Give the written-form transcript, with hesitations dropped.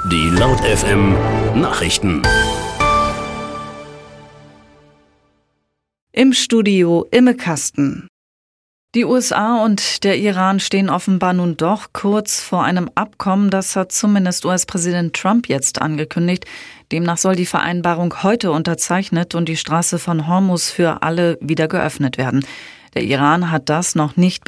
Die Laut FM Nachrichten. Im Studio Imme Kasten. Die USA und der Iran stehen offenbar nun doch kurz vor einem Abkommen, das hat zumindest US-Präsident Trump jetzt angekündigt. Demnach soll die Vereinbarung heute unterzeichnet und die Straße von Hormuz für alle wieder geöffnet werden. Der Iran hat das noch nicht